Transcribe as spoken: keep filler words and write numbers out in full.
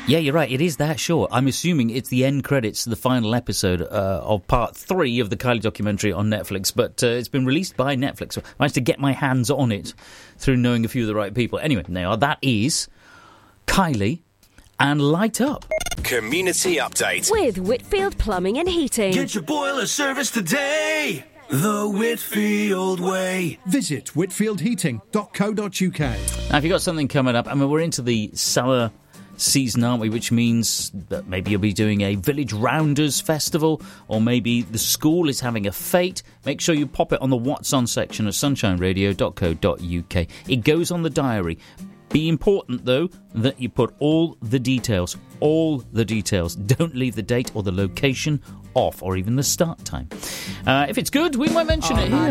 Yeah, you're right. It is that short. I'm assuming it's the end credits to the final episode uh, of part three of the Kylie documentary on Netflix, but uh, it's been released by Netflix. So I managed to get my hands on it through knowing a few of the right people. Anyway, now that is Kylie and Light Up. Community Update With Whitfield Plumbing and Heating. Get your boiler service today, the Whitfield way. Visit whitfield heating dot co dot uk. Now, if you've got something coming up, I mean, we're into the summer season, aren't we? Which means that maybe you'll be doing a Village Rounders festival, or maybe the school is having a fete. Make sure you pop it on the What's On section of sunshine radio dot co dot uk. It goes on the diary. Be important, though, that you put all the details, all the details. Don't leave the date or the location off, or even the start time. Uh, if it's good, we might mention it here.